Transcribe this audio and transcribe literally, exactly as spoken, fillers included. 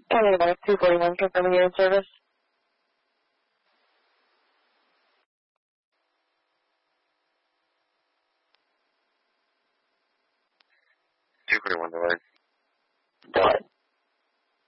Anyway, two forty-one, confirming your service. two forty-one delayed. Delayed.